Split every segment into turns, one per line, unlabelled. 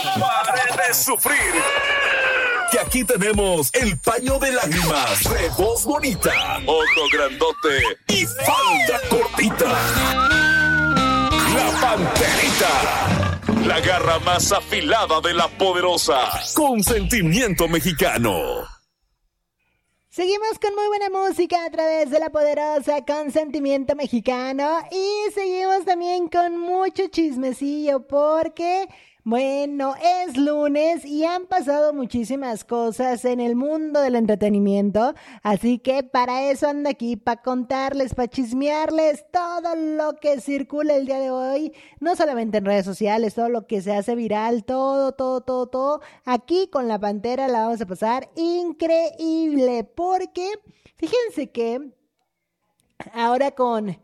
¡Pare de sufrir! Que aquí tenemos el paño de lágrimas de voz bonita, ojo grandote y falda cortita. La Panterita, la garra más afilada de la poderosa, con sentimiento mexicano.
Seguimos con muy buena música a través de La Poderosa con sentimiento mexicano y seguimos también con mucho chismecillo porque, bueno, es lunes y han pasado muchísimas cosas en el mundo del entretenimiento, así que para eso ando aquí, para contarles, para chismearles todo lo que circula el día de hoy, no solamente en redes sociales, todo lo que se hace viral, todo, aquí con la Pantera la vamos a pasar increíble, porque fíjense que ahora con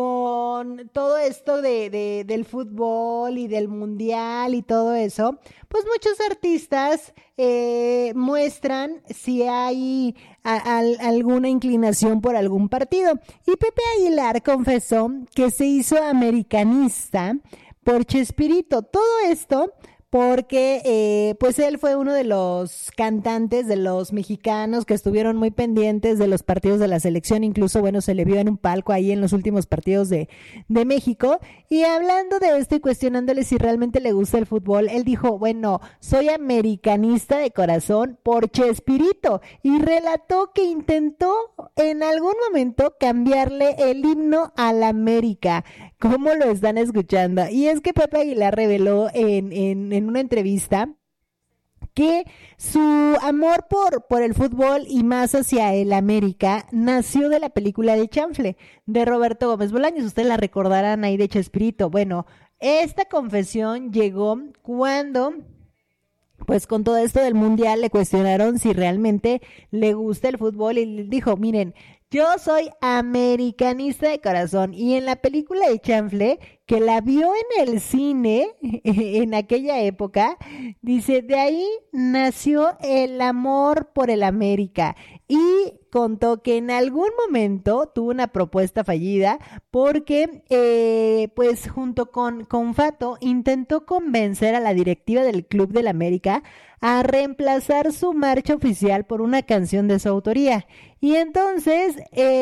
todo esto del fútbol y del mundial y todo eso, pues muchos artistas muestran si hay alguna inclinación por algún partido. Y Pepe Aguilar confesó que se hizo americanista por Chespirito. Todo esto porque pues él fue uno de los cantantes de los mexicanos que estuvieron muy pendientes de los partidos de la selección, incluso bueno, se le vio en un palco ahí en los últimos partidos de México, y hablando de esto y cuestionándole si realmente le gusta el fútbol, él dijo, bueno, soy americanista de corazón por Chespirito, y relató que intentó en algún momento cambiarle el himno a la América. ¿Cómo lo están escuchando? Y es que Pepe Aguilar reveló en una entrevista que su amor por el fútbol y más hacia el América nació de la película de Chanfle, de Roberto Gómez Bolaños. Ustedes la recordarán ahí de Chespirito. Bueno, esta confesión llegó cuando, pues con todo esto del mundial, le cuestionaron si realmente le gusta el fútbol y le dijo, miren, yo soy americanista de corazón, y en la película de Chanfle, que la vio en el cine en aquella época, dice, de ahí nació el amor por el América, y contó que en algún momento tuvo una propuesta fallida porque pues junto con Fato intentó convencer a la directiva del Club del América a reemplazar su marcha oficial por una canción de su autoría. Y entonces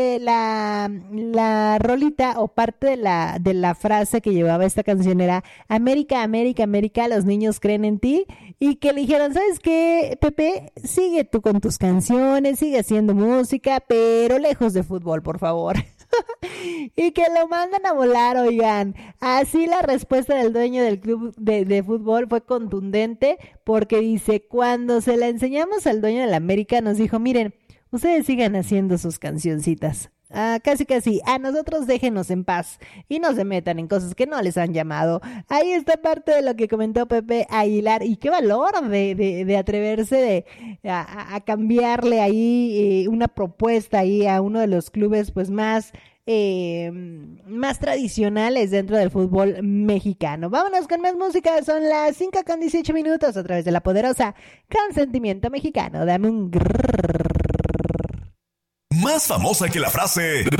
la rolita o parte de la frase que llevaba esta canción era América, América, América, los niños creen en ti, y que le dijeron, ¿sabes qué, Pepe? Sigue tú con tus canciones, sigue haciendo música, pero lejos de fútbol, por favor. Y que lo mandan a volar, oigan. Así la respuesta del dueño del club de fútbol fue contundente, porque dice, cuando se la enseñamos al dueño de la América, nos dijo, miren, ustedes sigan haciendo sus cancioncitas. Casi, a nosotros déjenos en paz y no se metan en cosas que no les han llamado. Ahí está parte de lo que comentó Pepe Aguilar, y qué valor de atreverse a cambiarle ahí una propuesta ahí a uno de los clubes pues más tradicionales dentro del fútbol mexicano. Vámonos con más música, son las 5:18 a través de La Poderosa con sentimiento mexicano. Dame un grrr.
Más famosa que la frase